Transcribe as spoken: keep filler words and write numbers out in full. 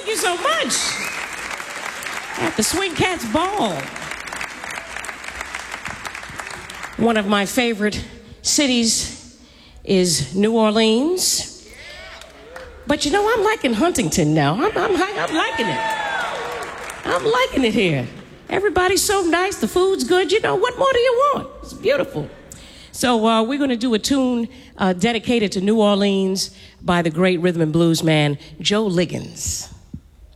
you so much. At the Swing Cats Ball. One of my favorite cities is New Orleans. But you know, I'm liking Huntington now. I'm, I'm, I'm liking it. I'm liking it here. Everybody's so nice. The food's good. You know, what more do you want? It's beautiful. So uh, we're going to do a tune uh, dedicated to New Orleans by the great rhythm and blues man, Joe Liggins.